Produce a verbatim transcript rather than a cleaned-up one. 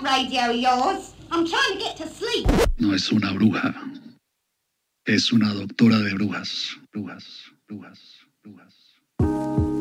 radio of yours. I'm trying to get to sleep. No es una bruja. Es una doctora de brujas. Brujas, brujas, brujas.